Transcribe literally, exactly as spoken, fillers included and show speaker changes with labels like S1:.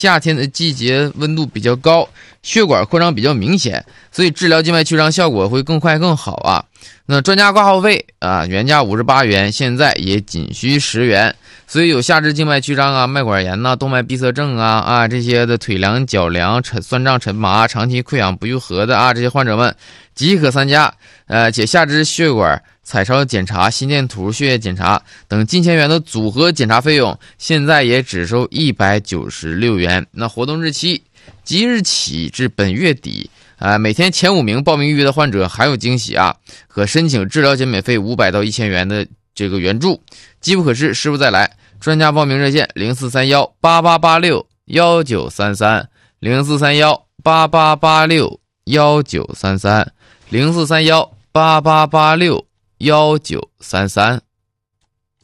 S1: 夏天的季节温度比较高，血管扩张比较明显，所以治疗静脉曲张效果会更快更好啊。那专家挂号费啊，原价五十八元，现在也仅需十元。所以有下肢静脉曲张啊、脉管炎呐、啊、动脉闭塞症啊啊这些的腿凉、脚凉、沉酸胀、沉麻、长期溃疡不愈合的啊这些患者们，即可参加。呃，且下肢血管彩超检查、心电图、血液检查等近千元的组合检查费用，现在也只收一百九十六元。那活动日期即日起至本月底。啊、呃，每天前五名报名预约的患者还有惊喜啊，可申请治疗减免费五百到一千元的这个援助。机不可失，失不再来。专家报名热线零四三幺八八八六幺九三三零四三幺八八八六幺九三三零四三幺八八八六幺九三三。